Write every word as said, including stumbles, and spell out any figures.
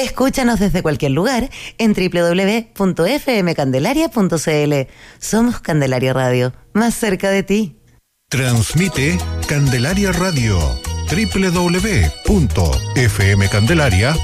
Escúchanos desde cualquier lugar en doble u doble u doble u punto f m candelaria punto c l. Somos Candelaria Radio, más cerca de ti. Transmite Candelaria Radio, doble u doble u doble u punto f m candelaria